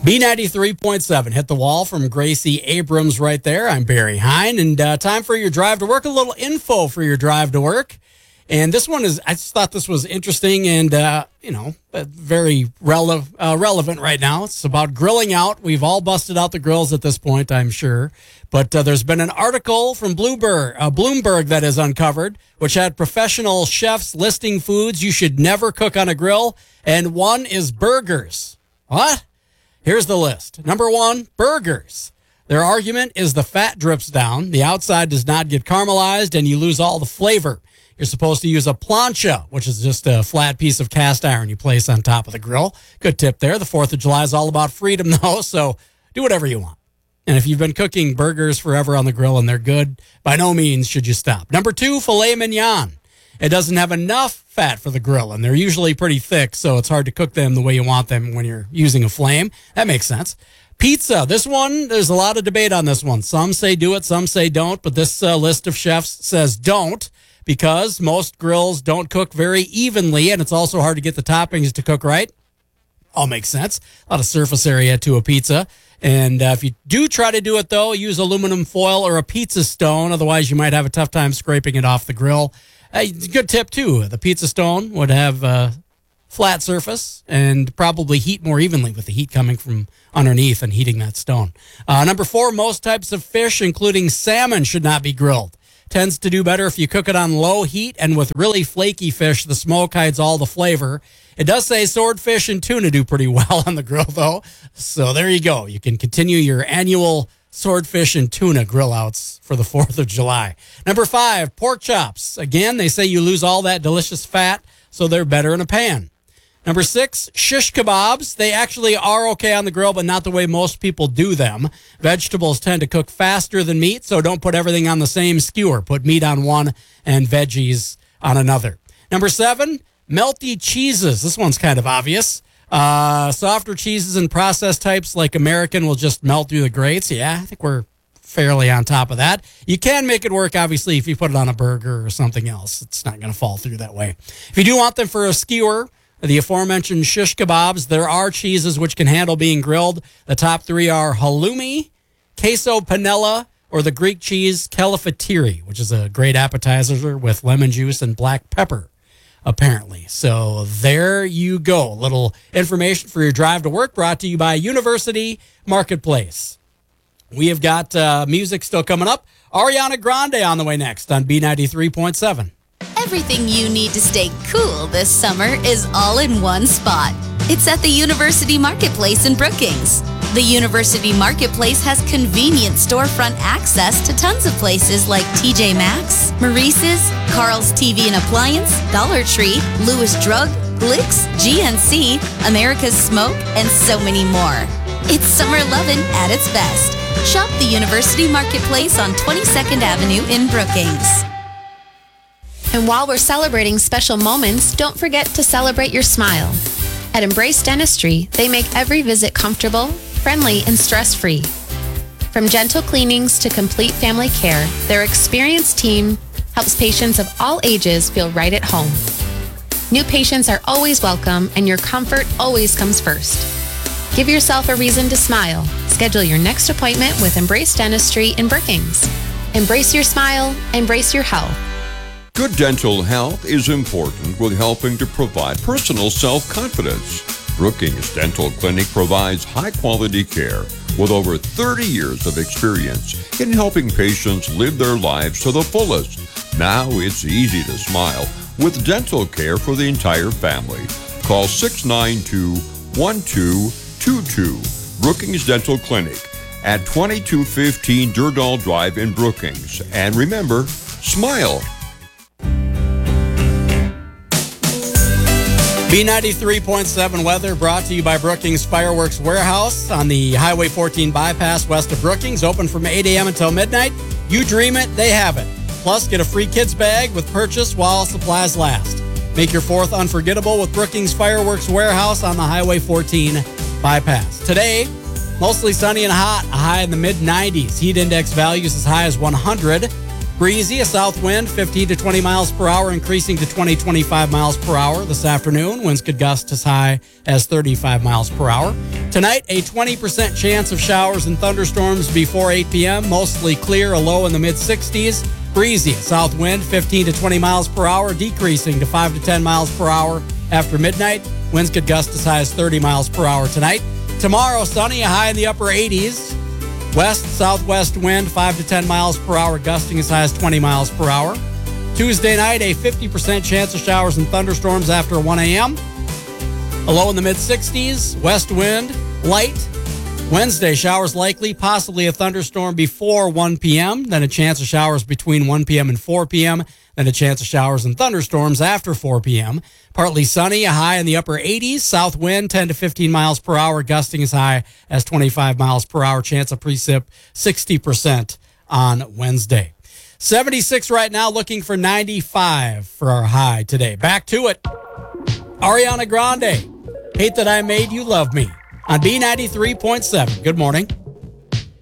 B93.7 hit the wall from Gracie Abrams right there. I'm Barry Hine, and time for your drive to work. A little info for your drive to work. And this one I just thought this was interesting and, very relevant right now. It's about grilling out. We've all busted out the grills at this point, I'm sure. But there's been an article from Bloomberg that is uncovered, which had professional chefs listing foods you should never cook on a grill. And one is burgers. What? Here's the list. Number 1, burgers. Their argument is the fat drips down, the outside does not get caramelized, and you lose all the flavor. You're supposed to use a plancha, which is just a flat piece of cast iron you place on top of the grill. Good tip there. The 4th of July is all about freedom, though, so do whatever you want. And if you've been cooking burgers forever on the grill and they're good, by no means should you stop. Number 2, filet mignon. It doesn't have enough fat for the grill, and they're usually pretty thick, so it's hard to cook them the way you want them when you're using a flame. That makes sense. Pizza. This one, there's a lot of debate on this one. Some say do it, some say don't, but this list of chefs says don't because most grills don't cook very evenly, and it's also hard to get the toppings to cook right. All makes sense. A lot of surface area to a pizza. And if you do try to do it, though, use aluminum foil or a pizza stone. Otherwise, you might have a tough time scraping it off the grill. Good tip, too. The pizza stone would have a flat surface and probably heat more evenly with the heat coming from underneath and heating that stone. Number 4, most types of fish, including salmon, should not be grilled. Tends to do better if you cook it on low heat, and with really flaky fish, the smoke hides all the flavor. It does say swordfish and tuna do pretty well on the grill, though. So there you go. You can continue your annual swordfish and tuna grill outs for the 4th of July. Number 5, pork chops. Again, they say you lose all that delicious fat, so they're better in a pan. Number 6, shish kebabs. They actually are okay on the grill, but not the way most people do them. Vegetables tend to cook faster than meat, so don't put everything on the same skewer. Put meat on one and veggies on another. Number 7, melty cheeses. This one's kind of obvious. Softer cheeses and processed types like American will just melt through the grates. Yeah, I think we're fairly on top of that. You can make it work, obviously, if you put it on a burger or something else. It's not going to fall through that way. If you do want them for a skewer, the aforementioned shish kebabs, there are cheeses which can handle being grilled. The top 3 are halloumi, queso panela, or the Greek cheese califatiri, which is a great appetizer with lemon juice and black pepper, apparently. So there you go. A little information for your drive to work brought to you by University Marketplace. We have got music still coming up. Ariana Grande on the way next on B93.7. Everything you need to stay cool this summer is all in one spot. It's at the University Marketplace in Brookings. The University Marketplace has convenient storefront access to tons of places like TJ Maxx, Maurice's, Carl's TV and Appliance, Dollar Tree, Lewis Drug, Blix, GNC, America's Smoke, and so many more. It's summer lovin' at its best. Shop the University Marketplace on 22nd Avenue in Brookings. And while we're celebrating special moments, don't forget to celebrate your smile. At Embrace Dentistry, they make every visit comfortable, friendly, and stress-free. From gentle cleanings to complete family care, their experienced team helps patients of all ages feel right at home. New patients are always welcome, and your comfort always comes first. Give yourself a reason to smile. Schedule your next appointment with Embrace Dentistry in Brookings. Embrace your smile, embrace your health. Good dental health is important with helping to provide personal self-confidence. Brookings Dental Clinic provides high-quality care with over 30 years of experience in helping patients live their lives to the fullest. Now it's easy to smile with dental care for the entire family. Call 692-1222, Brookings Dental Clinic at 2215 Durdall Drive in Brookings. And remember, smile. B93.7 weather brought to you by Brookings Fireworks Warehouse on the Highway 14 bypass west of Brookings. Open from 8 a.m. until midnight. You dream it, they have it. Plus, get a free kids bag with purchase while supplies last. Make your 4th unforgettable with Brookings Fireworks Warehouse on the Highway 14 bypass. Today, mostly sunny and hot, a high in the mid-90s. Heat index values as high as 100. Breezy, a south wind, 15 to 20 miles per hour, increasing to 20-25 miles per hour this afternoon. Winds could gust as high as 35 miles per hour. Tonight, a 20% chance of showers and thunderstorms before 8 p.m. Mostly clear, a low in the mid-60s. Breezy, a south wind, 15 to 20 miles per hour, decreasing to 5 to 10 miles per hour after midnight. Winds could gust as high as 30 miles per hour tonight. Tomorrow, sunny, a high in the upper 80s. West-southwest wind, 5 to 10 miles per hour, gusting as high as 20 miles per hour. Tuesday night, a 50% chance of showers and thunderstorms after 1 a.m. A low in the mid-60s, west wind, light. Wednesday, showers likely, possibly a thunderstorm before 1 p.m., then a chance of showers between 1 p.m. and 4 p.m., then a chance of showers and thunderstorms after 4 p.m. Partly sunny, a high in the upper 80s, south wind 10 to 15 miles per hour, gusting as high as 25 miles per hour, chance of precip 60% on Wednesday. 76 right now, looking for 95 for our high today. Back to it. Ariana Grande, Hate That I Made You Love Me on B93.7. Good morning.